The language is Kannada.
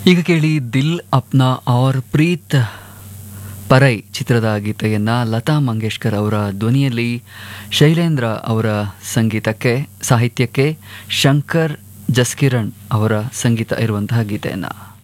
ಈಗ ಕೇಳಿ ದಿಲ್ ಅಪ್ನಾ ಔರ್ ಪ್ರೀತ್ ಪರೈ ಚಿತ್ರದ ಗೀತೆಯನ್ನು ಲತಾ ಮಂಗೇಶ್ಕರ್ ಅವರ ಧ್ವನಿಯಲ್ಲಿ ಶೈಲೇಂದ್ರ ಅವರ ಸಾಹಿತ್ಯಕ್ಕೆ ಶಂಕರ್ ಜಸ್ಕಿರಣ್ ಅವರ ಸಂಗೀತ ಇರುವಂತಹ ಗೀತೆಯನ್ನು